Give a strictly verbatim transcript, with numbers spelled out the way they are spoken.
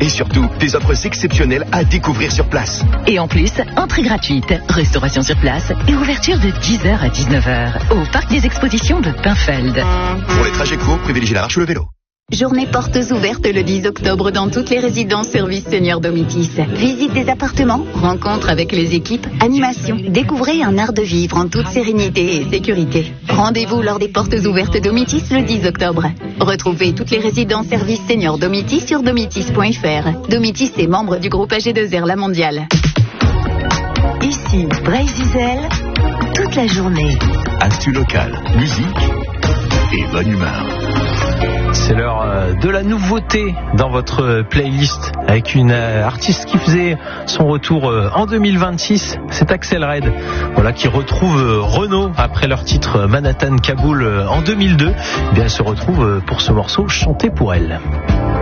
Et surtout, des offres exceptionnelles à découvrir sur place. Et en plus, entrée gratuite, restauration sur place et ouverture de dix heures à dix-neuf heures au parc des expositions de Pinfeld. Pour les trajets courts, privilégiez la marche ou le vélo. Journée portes ouvertes le dix octobre dans toutes les résidences services Senior Domitis. Visite des appartements, rencontres avec les équipes, animation. Découvrez un art de vivre en toute sérénité et sécurité. Rendez-vous lors des portes ouvertes Domitis le dix octobre. Retrouvez toutes les résidences services Senior Domitis sur domitis point f r. Domitis est membre du groupe A G deux R La Mondiale. Ici, Brésil, toute la journée. Actu locale, musique et bonne humeur. C'est l'heure de la nouveauté dans votre playlist avec une artiste qui faisait son retour en deux mille vingt-six. C'est Axel Red, voilà, qui retrouve Renaud après leur titre Manhattan Kaboul en deux mille deux. Eh bien, elle se retrouve pour ce morceau Chanté pour elle.